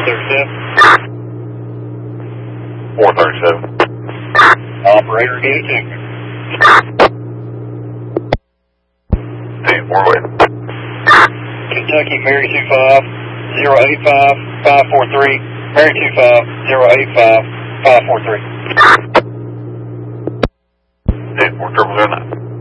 437. 437. Operator, get it checked. Hey, we're with Kentucky, Mary 25, 085, 543. Mary 25, 085, 543. Hey, 409.